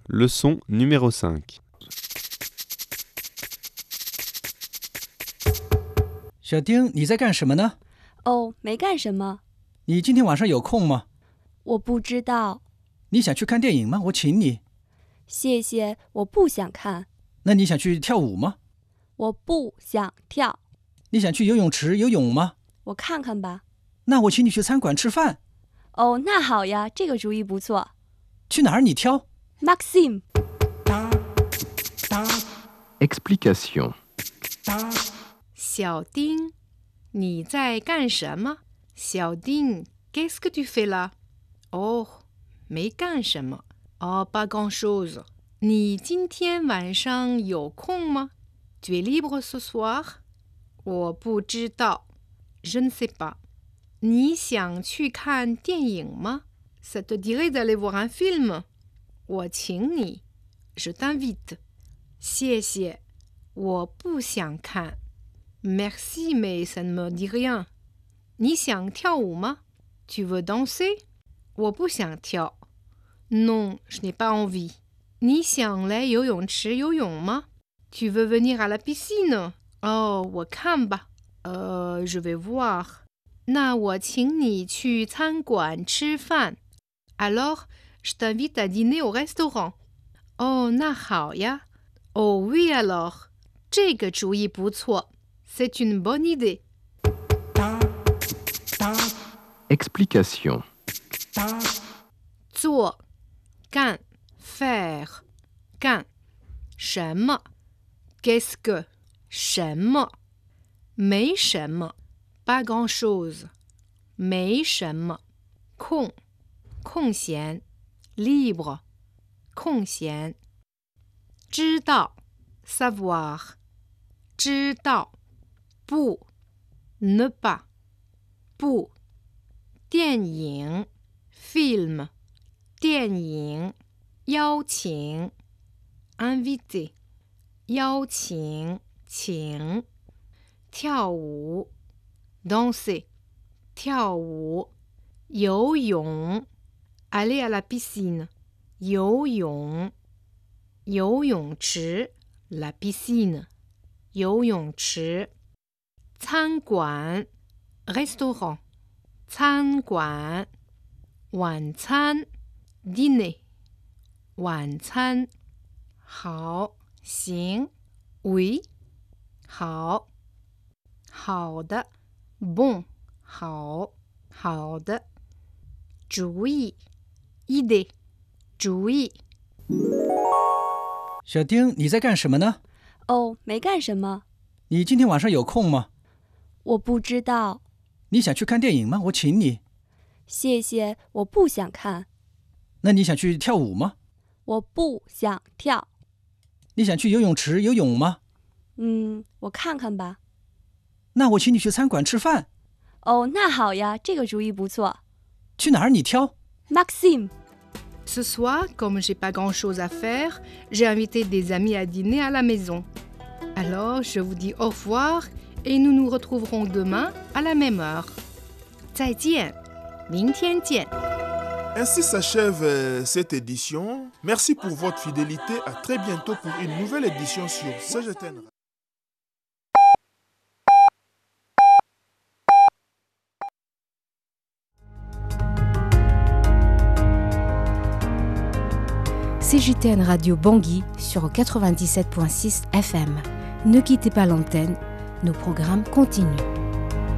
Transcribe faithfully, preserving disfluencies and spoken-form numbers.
Leçon numéro cinq. 小丁，你在干什么呢？ 哦，没干什么。 你今天晚上有空吗？ 我不知道。 你想去看电影吗？我请你。 谢谢，我不想看。 那你想去跳舞吗？ 我不想跳。 你想去游泳池游泳吗？ 我看看吧。 那我请你去餐馆吃饭。 哦，那好呀，这个主意不错。 去哪儿你挑。 Maxime。 Explication. 小丁，你在干什么？小丁 qu'est-ce que tu fais là? 哦，没干什么。哦，pas grand-chose。你今天晚上有空吗？ Tu es libre ce soir? 我不知道。Je ne sais pas。你想去看电影吗？ Ça te dirait d'aller voir un film? 我请你。Je t'invite。谢谢，我不想看。Merci, mais ça ne me dit rien. 你想跳舞吗？ Tu veux danser? 我不想跳。Non, je n'ai pas envie. 你想来游泳池游泳吗？ Tu veux venir à la piscine? 哦，我看吧。呃 je vais voir. 那我请你去餐馆吃饭。Alors, je t'invite à dîner au restaurant. 哦，那好呀。Oh oui alors. 这个主意不错。C'est une bonne idée. Explication. 做，干 faire 干什么 Qu'est-ce que 什么没什么 Pas grand-chose 没什么空空闲 libre 空闲知道 savoir 知道不 ne pas 不电影 film 电影邀请 invité 邀请请跳舞 danser 跳舞游泳 aller à la piscine 游泳游泳池 la piscine 游泳池餐馆 restaurant 餐馆晚餐 dîner 晚餐好行 oui 好好的 bon 好好的主意 idée 主意小丁，你在干什么呢？ 哦，没干什么。 你今天晚上有空吗？ 我不知道。 你想去看电影吗？我请你。 谢谢，我不想看。 那你想去跳舞吗？ 我不想跳。 你想去游泳池游泳吗？ 嗯，我看看吧。 那我请你去餐馆吃饭。 哦，那好呀，这个主意不错。 去哪儿你挑。 Maxime。 Ce soir, comme j'ai pas grand-chose à faire, j'ai invité des amis à dîner à la maison. Alors, je vous dis au revoir et nous nous retrouverons demain à la même heure. 再见，明天见。 Ainsi s'achève euh, cette édition. Merci pour votre fidélité. À très bientôt pour une nouvelle édition sur C G T N. C J T N Radio Bangui sur quatre-vingt-dix-sept virgule six F M. Ne quittez pas l'antenne, nos programmes continuent.